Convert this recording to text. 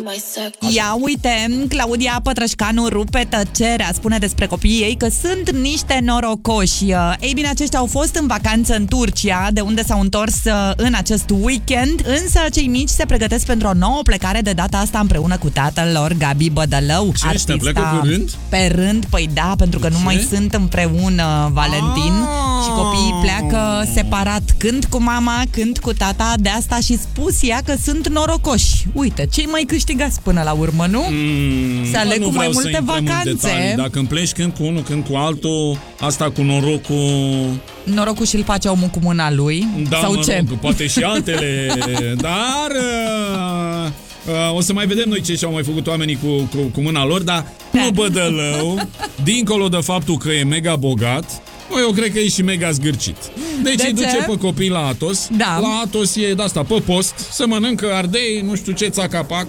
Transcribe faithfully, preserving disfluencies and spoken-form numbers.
Ia uite, Claudia Pătrășcanu rupe tăcerea, spune despre copiii ei că sunt niște norocoși. Ei bine, aceștia au fost în vacanță în Turcia, de unde s-au întors în acest weekend, însă cei mici se pregătesc pentru o nouă plecare, de data asta împreună cu tatăl lor, Gabi Bădălău. Ce, ăștia plecă pe rând? Pe rând, păi da, pentru că de nu ce? mai sunt împreună, Valentin, ah. și copiii pleacă separat, când cu mama, când cu tata. De asta și spus ea că sunt norocoși. Uite, cei mai câștigați până la urmă, nu? Mm, Se aleg nu cu mai vreau multe să intrăm în vacanțe. detalii. Dacă îmi pleci când cu unul, când cu altul, asta cu norocul... Norocul și-l face omul cu mâna lui? Da, Sau mă ce? rog, poate și altele. Dar uh, uh, o să mai vedem noi ce și-au mai făcut oamenii cu, cu, cu mâna lor. Dar nu Bădălău, dincolo de faptul că e mega bogat, eu cred că e și mega zgârcit. Deci De îi duce ce? pe copii la Atos. Da. La Atos e de asta, pe post, să mănâncă ardei, nu știu ce, țaca-paca.